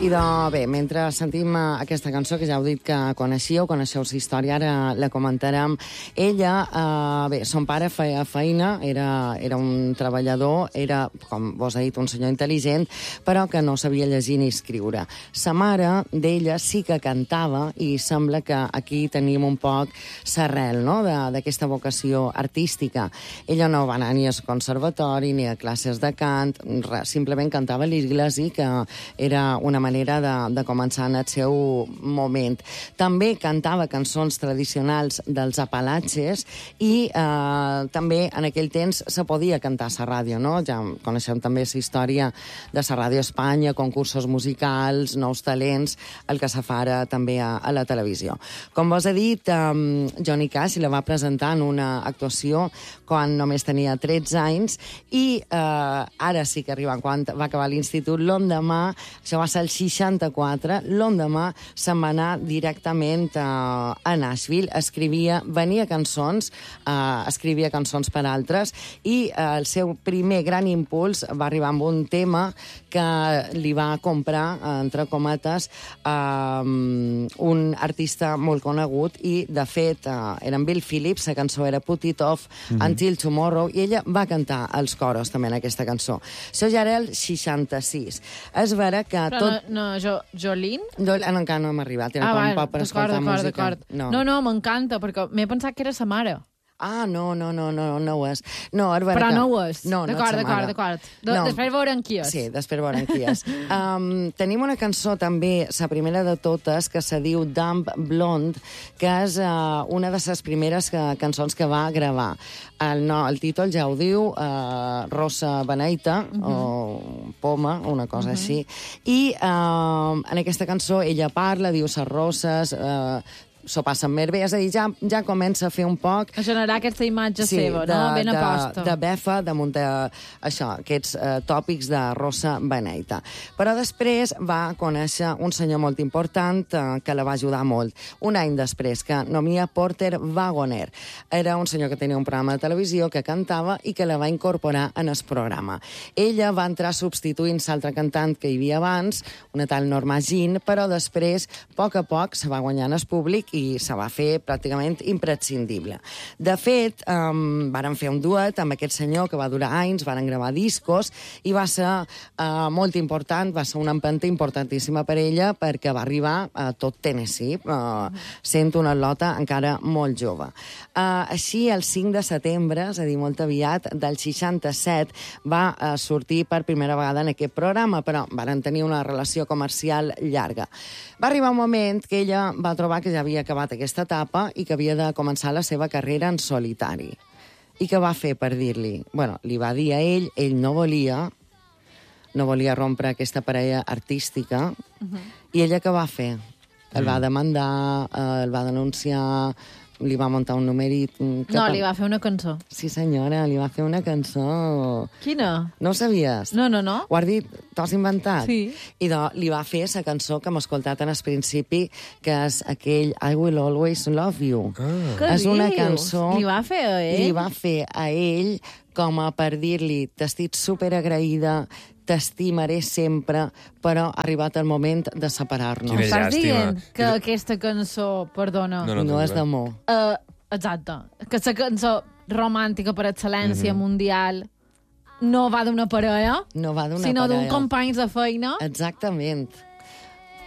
I bé, mentre sentim aquesta cançó, que ja heu dit que coneixeu la història, ara la comentarem. Ella, bé, son pare feia feina, era un treballador, era, com vos he dit, un senyor intel·ligent, però que no sabia llegir ni escriure. Sa mare d'ella sí que cantava i sembla que aquí tenim un poc s'arrel, no?, d'aquesta vocació artística. Ella no va anar ni al conservatori ni a classes de cant, simplement cantava l'Iglesi, que era una manera de començar en el seu moment. També cantava cançons tradicionals dels Apalatxes i també en aquell temps se podia cantar a la ràdio, no? Ja coneixem també la història de la Ràdio Espanya, concursos musicals, nous talents, el que se fa ara també a la televisió. Com vos he dit, Johnny Cash la va presentar en una actuació quan només tenia 13 anys i ara sí que arriba, quan va acabar l'institut, l'endemà, això va ser el 64, l'endemà se'n va anar directament a Nashville, venia cançons, escrivia cançons per altres, i el seu primer gran impuls va arribar amb un tema que li va comprar, entre cometes, un artista molt conegut, i de fet era en Bill Phillips, la cançó era Put It Off Until Tomorrow, i ella va cantar els coros també en aquesta cançó. Això ja era el 66. És vera que però tot... No, Jolene? Encara no hem arribat, era com un poc per escoltar música. No, m'encanta, perquè m'he pensat que era sa mare. Ah, no ho és. No, però no ho és. No, d'acord. Després veurem qui és. Sí, després veurem qui és. Tenim una cançó també, la primera de totes, que se diu Dumb Blonde, que és una de les primeres cançons que va gravar. El títol ja ho diu, Rosa Beneita, o Poma, una cosa així. I en aquesta cançó ella parla, diu ses roses... s'ho passen més bé, és a dir, ja comença a fer un poc... A generar aquesta imatge seva, no? Ben aposta. De befa, damunt aquests tòpics de Rosa Beneita. Però després va conèixer un senyor molt important que la va ajudar molt. Un any després, que nomia Porter Wagoner. Era un senyor que tenia un programa de televisió, que cantava i que la va incorporar en el programa. Ella va entrar substituint l'altre cantant que hi havia abans, una tal Norma Jean, però després, a poc, se va guanyar en el públic i se va fer pràcticament imprescindible. De fet, varen fer un duet amb aquest senyor que va durar anys, varen gravar discos, i va ser molt important, va ser una empenta importantíssima per ella, perquè va arribar a tot Tennessee, sent una atleta encara molt jove. Així, el 5 de setembre, és a dir, molt aviat, del 67, va sortir per primera vegada en aquest programa, però varen tenir una relació comercial llarga. Va arribar un moment que ella va trobar que ja havia acabat aquesta etapa i que havia de començar la seva carrera en solitari. I què va fer per dir-li? Bueno, li va dir a ell no volia rompre aquesta parella artística, i ella què va fer? El va demandar, el va denunciar, li va muntar un numerit... No, li va fer una cançó. Sí, senyora, li va fer una cançó... Quina? No ho sabies? No. Ho has dit? T'ho has inventat? Sí. I li va fer la cançó que hem escoltat en el principi, que és aquell I Will Always Love You. Què és una cançó... Li va fer a ell? Li va fer a ell com a per dir-li t'estic superagraïda, t'estimaré sempre, però ha arribat el moment de separar-nos. Estàs dient que aquesta cançó, perdona... No és d'amor. Exacte. Que la cançó romàntica per excel·lència mundial no va d'una parella, no va d'una sinó parella, d'un company de feina. Exactament.